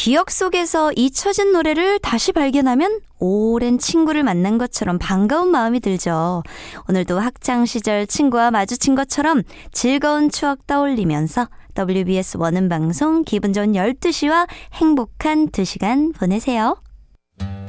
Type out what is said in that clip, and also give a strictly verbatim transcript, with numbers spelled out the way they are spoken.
기억 속에서 잊혀진 노래를 다시 발견하면 오랜 친구를 만난 것처럼 반가운 마음이 들죠. 오늘도 학창시절 친구와 마주친 것처럼 즐거운 추억 떠올리면서 더블유비에스 원음방송 기분 좋은 열두 시와 행복한 두 시간 보내세요.